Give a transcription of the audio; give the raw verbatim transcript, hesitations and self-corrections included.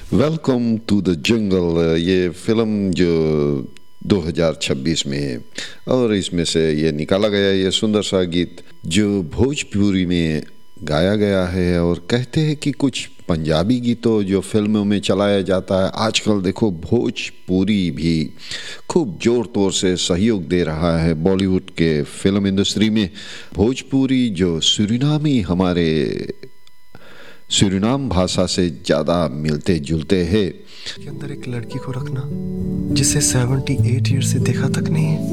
Welcome to the jungle. ये film जो दो हज़ार छब्बीस में है और इसमें से ये निकाला गया ये सुंदर सा गीत जो भोजपुरी में गाया गया है। और कहते हैं कि कुछ पंजाबी गीतों जो फिल्मों में चलाया जाता है, आजकल देखो भोजपुरी भी खूब ज़ोर तौर से सहयोग दे रहा है बॉलीवुड के फिल्म इंडस्ट्री में। भोजपुरी जो सूरीनामी हमारे सूरीनाम भाषा से ज़्यादा मिलते जुलते हैं। के अंदर एक लड़की को रखना जिसे अठहत्तर ईयर से देखा तक नहीं है।